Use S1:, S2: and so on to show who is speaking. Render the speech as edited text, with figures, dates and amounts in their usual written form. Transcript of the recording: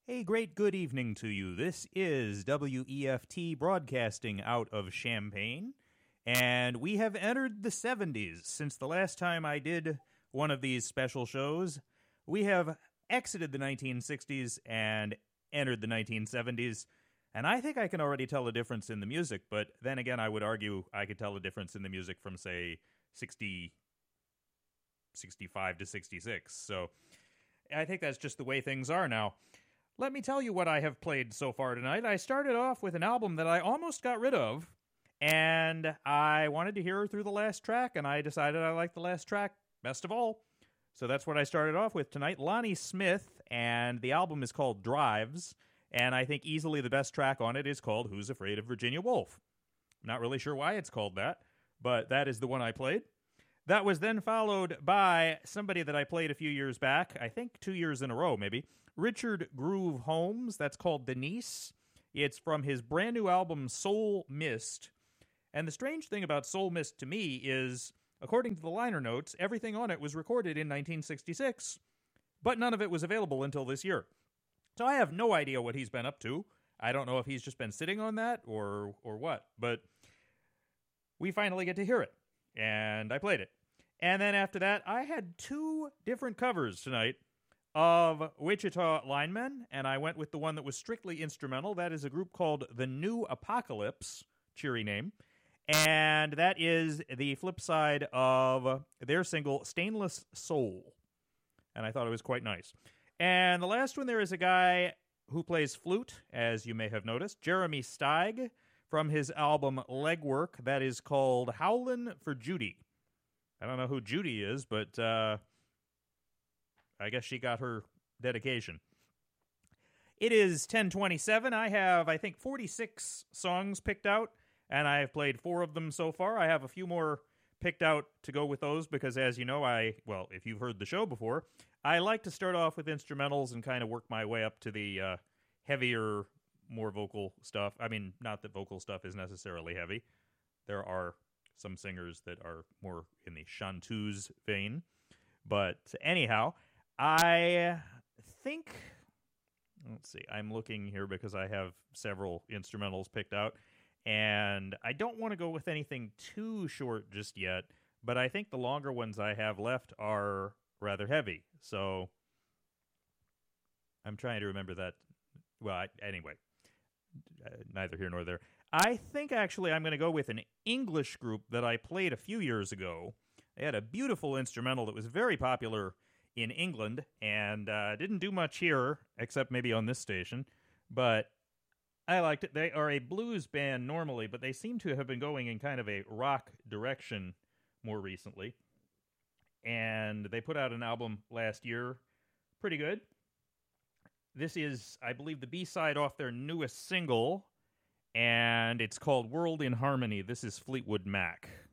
S1: A great good evening to you. This is WEFT broadcasting out of Champaign, and we have entered the 70s. Since the last time I did one of these special shows, we have exited the 1960s and entered the 1970s, and I think I can already tell a difference in the music, but then again, I would argue I could tell a difference in the music from, say, 65 to 66, so I think that's just the way things are now. Let me tell you what I have played so far tonight. I started off with an album that I almost got rid of, and I wanted to hear her through the last track, and I decided I liked the last track best of all. So that's what I started off with tonight. Lonnie Smith, and the album is called Drives, and I think easily the best track on it is called Who's Afraid of Virginia Woolf. I'm not really sure why it's called that, but that is the one I played. That was then followed by somebody that I played a few years back, I think 2 years in a row maybe, Richard Groove Holmes. That's called Denise. It's from his brand new album Soul Mist. And the strange thing about Soul Mist to me is, according to the liner notes, everything on it was recorded in 1966, but none of it was available until this year. So I have no idea what he's been up to. I don't know if he's just been sitting on that or what, but we finally get to hear it, and I played it. And then after that, I had two different covers tonight of Wichita Linemen, and I went with the one that was strictly instrumental. That is a group called The New Apocalypse, cheery name, and that is the flip side of their single, Stainless Soul, and I thought it was quite nice. And the last one, there is a guy who plays flute, as you may have noticed, Jeremy Steig, from his album Legwork, that is called Howlin' for Judy. I don't know who Judy is, but I guess she got her dedication. It is 10:27. I have, I think, 46 songs picked out, and I have played 4 of them so far. I have a few more picked out to go with those because, as you know, if you've heard the show before, I like to start off with instrumentals and kind of work my way up to the heavier, more vocal stuff. I mean, not that vocal stuff is necessarily heavy. There are some singers that are more in the chanteuse vein. But anyhow, I think, let's see, I'm looking here because I have several instrumentals picked out, and I don't want to go with anything too short just yet, but I think the longer ones I have left are rather heavy, so I'm trying to remember that. Well, anyway, neither here nor there. I think, actually, I'm going to go with an English group that I played a few years ago. They had a beautiful instrumental that was very popular in England and didn't do much here, except maybe on this station, but I liked it. They are a blues band normally, but they seem to have been going in kind of a rock direction more recently, and they put out an album last year. Pretty good. This is, I believe, the B-side off their newest single, and it's called World in Harmony. This is Fleetwood Mac.